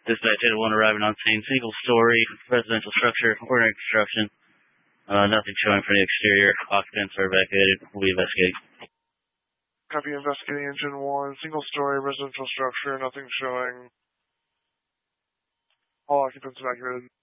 Dispatch 801 arriving on scene. Single story residential structure. Ordinary construction. Nothing showing for the exterior. Occupants are evacuated. We'll be investigating. Copy, investigating engine 1. Single story residential structure. Nothing showing. All occupants evacuated.